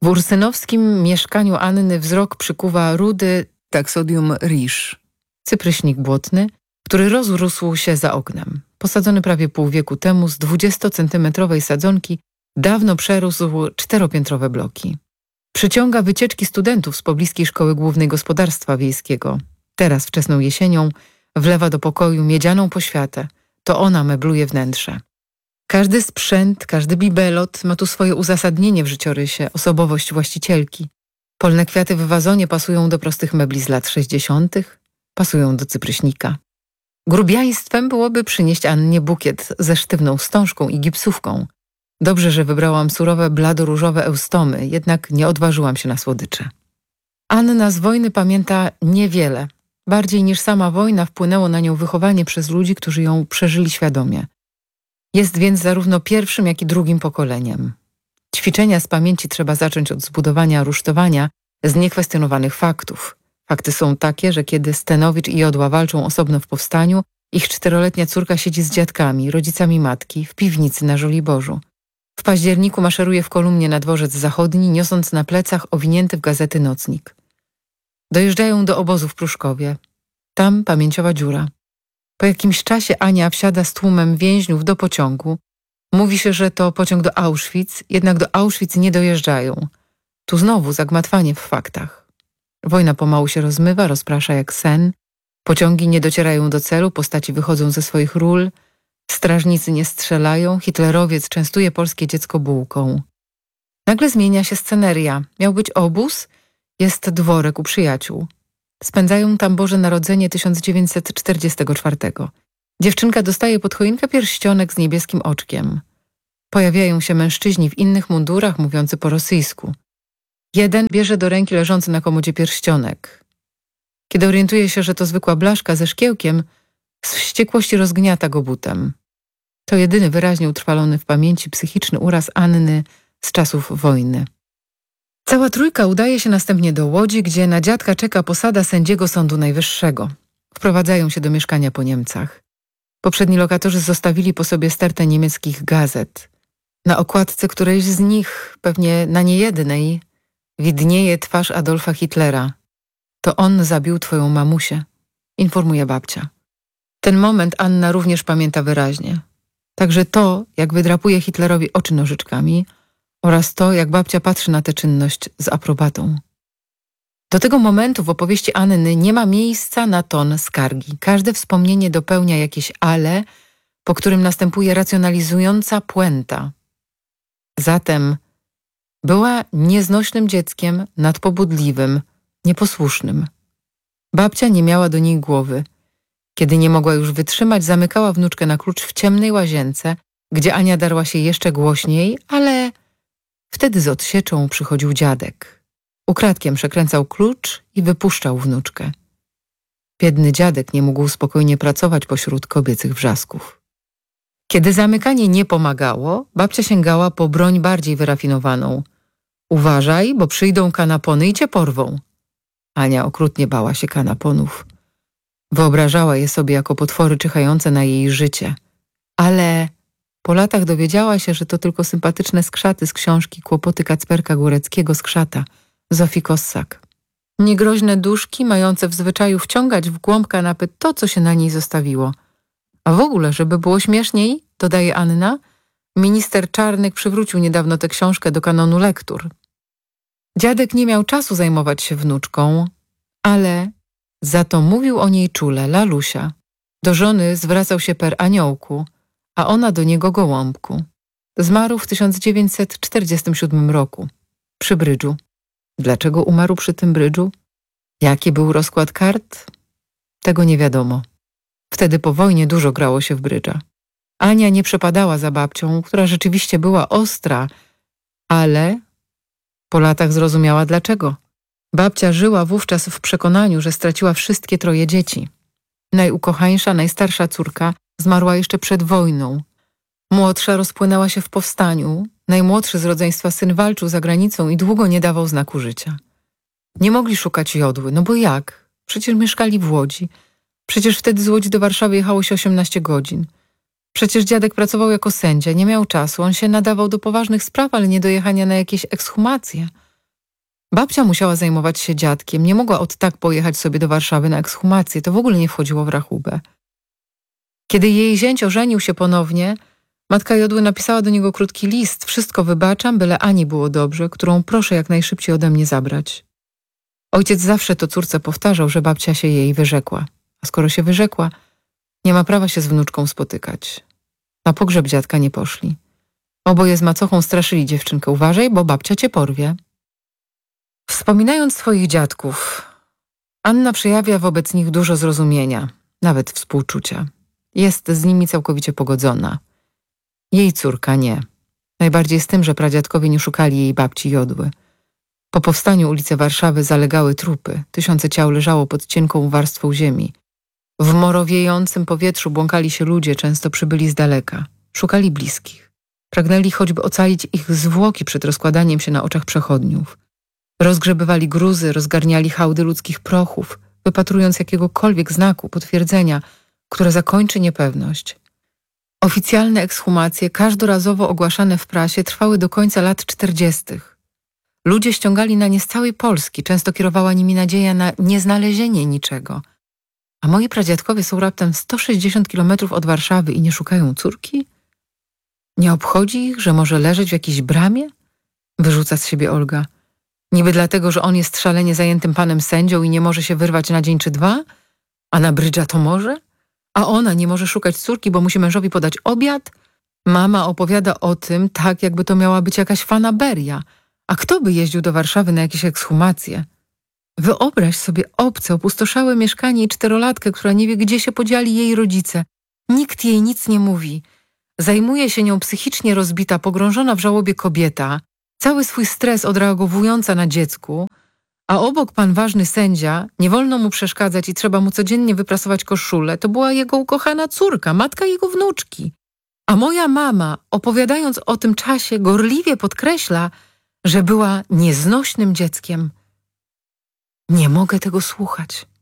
W ursynowskim mieszkaniu Anny wzrok przykuwa rudy Taxodium riche, cypryśnik błotny, który rozrósł się za oknem. Posadzony prawie pół wieku temu z 20-centymetrowej sadzonki dawno przerósł 4-piętrowe bloki. Przyciąga wycieczki studentów z pobliskiej szkoły głównej gospodarstwa wiejskiego. Teraz wczesną jesienią wlewa do pokoju miedzianą poświatę. To ona mebluje wnętrze. Każdy sprzęt, każdy bibelot ma tu swoje uzasadnienie w życiorysie, osobowość właścicielki. Polne kwiaty w wazonie pasują do prostych mebli z lat 60., pasują do cypryśnika. Grubiaństwem byłoby przynieść Annie bukiet ze sztywną wstążką i gipsówką. Dobrze, że wybrałam surowe, bladoróżowe eustomy, jednak nie odważyłam się na słodycze. Anna z wojny pamięta niewiele. Bardziej niż sama wojna wpłynęło na nią wychowanie przez ludzi, którzy ją przeżyli świadomie. Jest więc zarówno pierwszym, jak i drugim pokoleniem. Ćwiczenia z pamięci trzeba zacząć od zbudowania rusztowania z niekwestionowanych faktów. Fakty są takie, że kiedy Stenowicz i Jodła walczą osobno w powstaniu, ich 4-letnia córka siedzi z dziadkami, rodzicami matki, w piwnicy na Żoliborzu. W październiku maszeruje w kolumnie na dworzec zachodni, niosąc na plecach owinięty w gazety nocnik. Dojeżdżają do obozu w Pruszkowie. Tam pamięciowa dziura. Po jakimś czasie Ania wsiada z tłumem więźniów do pociągu. Mówi się, że to pociąg do Auschwitz, jednak do Auschwitz nie dojeżdżają. Tu znowu zagmatwanie w faktach. Wojna pomału się rozmywa, rozprasza jak sen. Pociągi nie docierają do celu, postaci wychodzą ze swoich ról. Strażnicy nie strzelają, hitlerowiec częstuje polskie dziecko bułką. Nagle zmienia się sceneria. Miał być obóz, jest dworek u przyjaciół. Spędzają tam Boże Narodzenie 1944. Dziewczynka dostaje pod choinkę pierścionek z niebieskim oczkiem. Pojawiają się mężczyźni w innych mundurach, mówiący po rosyjsku. Jeden bierze do ręki leżący na komodzie pierścionek. Kiedy orientuje się, że to zwykła blaszka ze szkiełkiem, z wściekłości rozgniata go butem. To jedyny wyraźnie utrwalony w pamięci psychiczny uraz Anny z czasów wojny. Cała trójka udaje się następnie do Łodzi, gdzie na dziadka czeka posada sędziego Sądu Najwyższego. Wprowadzają się do mieszkania po Niemcach. Poprzedni lokatorzy zostawili po sobie stertę niemieckich gazet. Na okładce którejś z nich, pewnie na niejednej, widnieje twarz Adolfa Hitlera. To on zabił twoją mamusię, informuje babcia. Ten moment Anna również pamięta wyraźnie. Także to, jak wydrapuje Hitlerowi oczy nożyczkami oraz to, jak babcia patrzy na tę czynność z aprobatą. Do tego momentu w opowieści Anny nie ma miejsca na ton skargi. Każde wspomnienie dopełnia jakieś ale, po którym następuje racjonalizująca puenta. Zatem była nieznośnym dzieckiem, nadpobudliwym, nieposłusznym. Babcia nie miała do niej głowy. Kiedy nie mogła już wytrzymać, zamykała wnuczkę na klucz w ciemnej łazience, gdzie Ania darła się jeszcze głośniej, ale wtedy z odsieczą przychodził dziadek. Ukradkiem przekręcał klucz i wypuszczał wnuczkę. Biedny dziadek nie mógł spokojnie pracować pośród kobiecych wrzasków. Kiedy zamykanie nie pomagało, babcia sięgała po broń bardziej wyrafinowaną. Uważaj, bo przyjdą kanapony i cię porwą. Ania okrutnie bała się kanaponów. Wyobrażała je sobie jako potwory czyhające na jej życie. Ale po latach dowiedziała się, że to tylko sympatyczne skrzaty z książki Kłopoty Kacperka Góreckiego Skrzata, Zofii Kossak. Niegroźne duszki mające w zwyczaju wciągać w głąb kanapy to, co się na niej zostawiło. A w ogóle, żeby było śmieszniej, dodaje Anna, minister Czarnek przywrócił niedawno tę książkę do kanonu lektur. Dziadek nie miał czasu zajmować się wnuczką, ale za to mówił o niej czule, lalusia. Do żony zwracał się per aniołku, a ona do niego gołąbku. Zmarł w 1947 roku, przy brydżu. Dlaczego umarł przy tym brydżu? Jaki był rozkład kart? Tego nie wiadomo. Wtedy po wojnie dużo grało się w brydża. Ania nie przepadała za babcią, która rzeczywiście była ostra, ale po latach zrozumiała dlaczego. Babcia żyła wówczas w przekonaniu, że straciła wszystkie 3 dzieci. Najukochańsza, najstarsza córka zmarła jeszcze przed wojną. Młodsza rozpłynęła się w powstaniu. Najmłodszy z rodzeństwa syn walczył za granicą i długo nie dawał znaku życia. Nie mogli szukać Jodły, no bo jak? Przecież mieszkali w Łodzi. Przecież wtedy z Łodzi do Warszawy jechało się 18 godzin. Przecież dziadek pracował jako sędzia, nie miał czasu. On się nadawał do poważnych spraw, ale nie do jechania na jakieś ekshumacje. Babcia musiała zajmować się dziadkiem, nie mogła od tak pojechać sobie do Warszawy na ekshumację, to w ogóle nie wchodziło w rachubę. Kiedy jej zięć ożenił się ponownie, matka Jodły napisała do niego krótki list: wszystko wybaczam, byle Ani było dobrze, którą proszę jak najszybciej ode mnie zabrać. Ojciec zawsze to córce powtarzał, że babcia się jej wyrzekła. A skoro się wyrzekła, nie ma prawa się z wnuczką spotykać. Na pogrzeb dziadka nie poszli. Oboje z macochą straszyli dziewczynkę: uważaj, bo babcia cię porwie. Wspominając swoich dziadków, Anna przejawia wobec nich dużo zrozumienia, nawet współczucia. Jest z nimi całkowicie pogodzona. Jej córka nie. Najbardziej z tym, że pradziadkowie nie szukali jej babci Jodły. Po powstaniu ulice Warszawy zalegały trupy. Tysiące ciał leżało pod cienką warstwą ziemi. W morowiejącym powietrzu błąkali się ludzie, często przybyli z daleka. Szukali bliskich. Pragnęli choćby ocalić ich zwłoki przed rozkładaniem się na oczach przechodniów. Rozgrzebywali gruzy, rozgarniali hałdy ludzkich prochów, wypatrując jakiegokolwiek znaku, potwierdzenia, które zakończy niepewność. Oficjalne ekshumacje, każdorazowo ogłaszane w prasie, trwały do końca lat 40. Ludzie ściągali na nie z całej Polski, często kierowała nimi nadzieja na nieznalezienie niczego. A moi pradziadkowie są raptem 160 kilometrów od Warszawy i nie szukają córki? Nie obchodzi ich, że może leżeć w jakiejś bramie? Wyrzuca z siebie Olga. Niby dlatego, że on jest szalenie zajętym panem sędzią i nie może się wyrwać na dzień czy dwa? A na brydża to może? A ona nie może szukać córki, bo musi mężowi podać obiad? Mama opowiada o tym tak, jakby to miała być jakaś fanaberia. A kto by jeździł do Warszawy na jakieś ekshumacje? Wyobraź sobie obce, opustoszałe mieszkanie i 4-latkę, która nie wie, gdzie się podzieli jej rodzice. Nikt jej nic nie mówi. Zajmuje się nią psychicznie rozbita, pogrążona w żałobie kobieta, cały swój stres odreagowująca na dziecku, a obok pan ważny sędzia, nie wolno mu przeszkadzać i trzeba mu codziennie wyprasować koszulę. To była jego ukochana córka, matka jego wnuczki. A moja mama, opowiadając o tym czasie, gorliwie podkreśla, że była nieznośnym dzieckiem. Nie mogę tego słuchać.